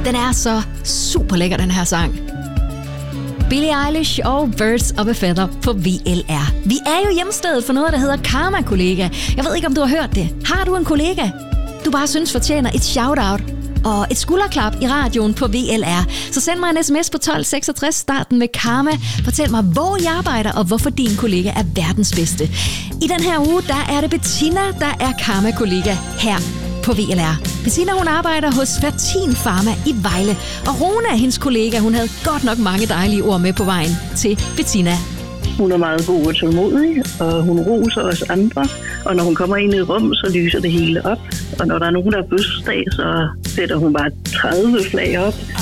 Den er så super lækker, den her sang. Billie Eilish og Birds of a Feather på VLR. Vi er jo hjemstedet for noget, der hedder Karma Kollega. Jeg ved ikke, om du har hørt det. Har du en kollega, du bare synes fortjener et shout-out og et skulderklap i radioen på VLR, så send mig en sms på 1266, starten med Karma. Fortæl mig, hvor jeg arbejder, og hvorfor din kollega er verdens bedste. I den her uge, der er det Bettina, der er Karma Kollega her på VLR. Bettina, hun arbejder hos Fertin Pharma i Vejle, og Rune er hendes kollega. Hun havde godt nok mange dejlige ord med på vejen til Bettina. Hun er meget god og tålmodig, og hun roser os andre. Og når hun kommer ind i et rum, så lyser det hele op. Og når der er nogen, der har fødselsdag, så sætter hun bare 30 flag op.